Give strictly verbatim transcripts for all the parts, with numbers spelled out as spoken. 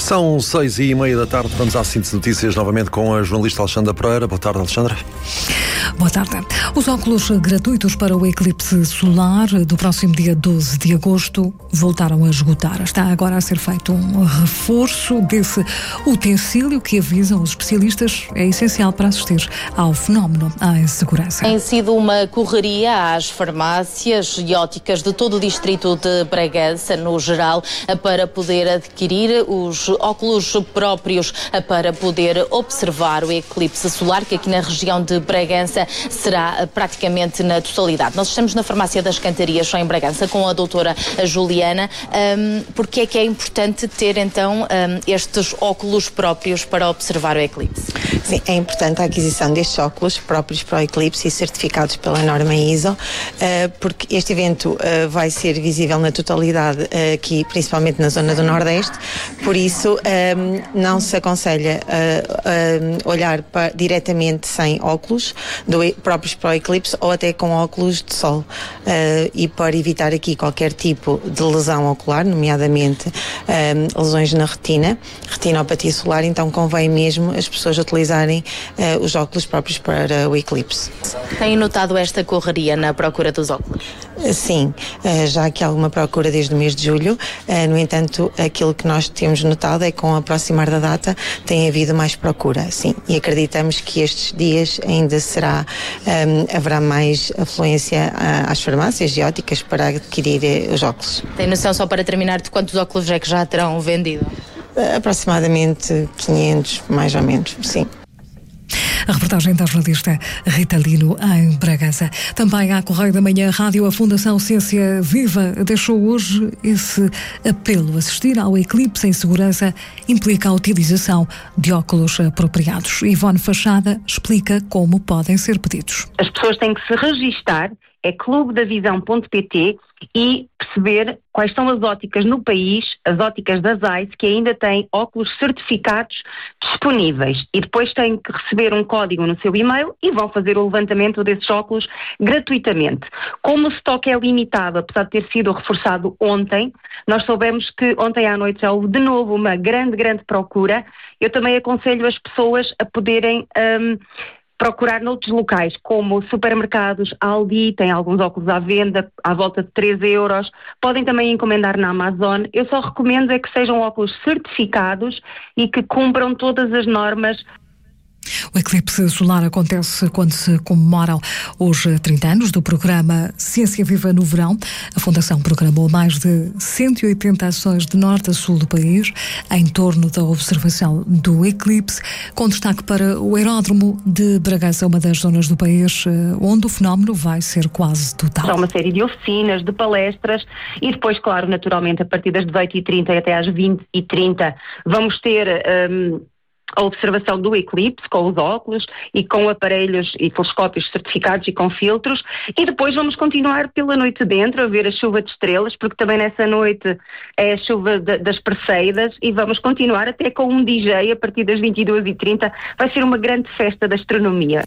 São seis e meia da tarde, vamos à síntese de notícias novamente com a jornalista Alexandra Pereira. Boa tarde, Alexandra. Boa tarde. Os óculos gratuitos para o eclipse solar do próximo dia doze de agosto voltaram a esgotar. Está agora a ser feito um reforço desse utensílio que, avisam os especialistas, é essencial para assistir ao fenómeno em segurança. Tem sido uma correria às farmácias e óticas de todo o distrito de Bragança, no geral, para poder adquirir os óculos próprios para poder observar o eclipse solar, que aqui na região de Bragança será praticamente na totalidade. Nós estamos na Farmácia das Cantarias, só em Bragança, com a doutora Juliana. Um, porque é que é importante ter então um, estes óculos próprios para observar o eclipse? Sim, é importante a aquisição destes óculos próprios para o eclipse e certificados pela norma I S O, uh, porque este evento uh, vai ser visível na totalidade uh, aqui, principalmente na zona do Nordeste, por isso um, não se aconselha uh, uh, olhar para, diretamente sem óculos do, próprios para o eclipse ou até com óculos de sol, uh, e para evitar aqui qualquer tipo de lesão ocular, nomeadamente um, lesões na retina, retinopatia solar, então convém mesmo as pessoas utilizarem uh, os óculos próprios para o eclipse. Tem notado esta correria na procura dos óculos? Uh, sim, uh, já que há alguma procura desde o mês de julho, uh, no entanto, aquilo que nós temos notado é que com o aproximar da data tem havido mais procura, sim, e acreditamos que estes dias ainda será, um, haverá mais afluência uh, às farmácias e óticas para adquirir uh, os óculos. Tem noção, só para terminar, de quantos óculos é que já terão vendido? Uh, aproximadamente quinhentos, mais ou menos, sim. A reportagem da jornalista Rita Lino em Bragança. Também à Correio da Manhã Rádio, a Fundação Ciência Viva deixou hoje esse apelo. Assistir ao eclipse em segurança implica a utilização de óculos apropriados. Ivone Fachada explica como podem ser pedidos. As pessoas têm que se registar, é clube da visão ponto pt, e perceber quais são as óticas no país, as óticas da Zeiss, que ainda têm óculos certificados disponíveis. E depois têm que receber um código no seu e-mail e vão fazer o levantamento desses óculos gratuitamente. Como o estoque é limitado, apesar de ter sido reforçado ontem, nós soubemos que ontem à noite já houve de novo uma grande, grande procura. Eu também aconselho as pessoas a poderem Um, procurar noutros locais, como supermercados, Aldi, tem alguns óculos à venda, à volta de três euros. Podem também encomendar na Amazon. Eu só recomendo é que sejam óculos certificados e que cumpram todas as normas. O eclipse solar acontece quando se comemoram os trinta anos do programa Ciência Viva no Verão. A Fundação programou mais de cento e oitenta ações de norte a sul do país em torno da observação do eclipse, com destaque para o aeródromo de Bragança, uma das zonas do país onde o fenómeno vai ser quase total. Há uma série de oficinas, de palestras e depois, claro, naturalmente, a partir das dezoito e trinta até às vinte e trinta vamos ter Um, a observação do eclipse com os óculos e com aparelhos e telescópios certificados e com filtros, e depois vamos continuar pela noite dentro a ver a chuva de estrelas, porque também nessa noite é a chuva de, das Perseidas, e vamos continuar até com um D J a partir das vinte e duas e trinta. Vai ser uma grande festa da astronomia.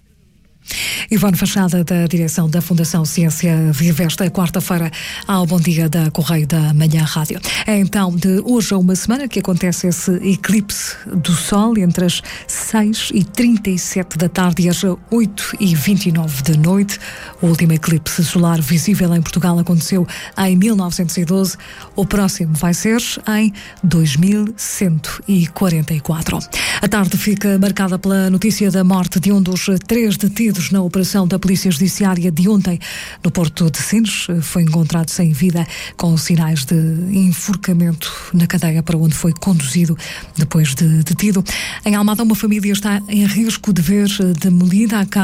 Ivone Fachada, da direção da Fundação Ciência Viva, esta quarta-feira ao Bom Dia da Correio da Manhã Rádio. É então de hoje a uma semana que acontece esse eclipse do Sol, entre as seis e trinta e sete da tarde e as oito e vinte e nove da noite. O último eclipse solar visível em Portugal aconteceu em mil novecentos e doze. O próximo vai ser em dois mil cento e quarenta e quatro. A tarde fica marcada pela notícia da morte de um dos três detidos na operação da Polícia Judiciária de ontem no Porto de Sines. Foi encontrado sem vida com sinais de enforcamento na cadeia para onde foi conduzido depois de detido. Em Almada, uma família está em risco de ver demolida a casa